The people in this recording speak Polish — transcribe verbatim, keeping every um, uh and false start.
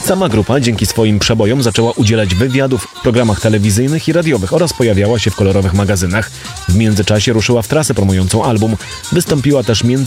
Sama grupa dzięki swoim przebojom zaczęła udzielać wywiadów w programach telewizyjnych i radiowych oraz pojawiała się w kolorowych magazynach. W międzyczasie ruszyła w trasę promującą album. Wystąpiła też między